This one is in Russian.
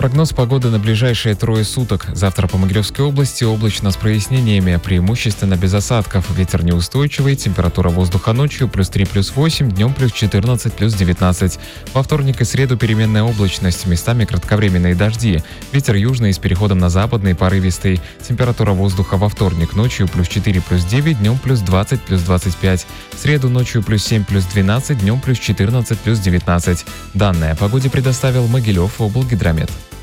Прогноз погоды на ближайшие 3 суток. Завтра по Могилевской области облачно с прояснениями, преимущественно без осадков. Ветер неустойчивый, температура воздуха ночью +3, +8, днем +14, +19. Во вторник и среду переменная облачность, местами кратковременные дожди. Ветер южный с переходом на западный, порывистый. Температура воздуха во вторник ночью +4, +9, днем +20, +25. В среду ночью +7, +12, днем +14, +19. Данные о погоде предоставил Могилев облгидромет.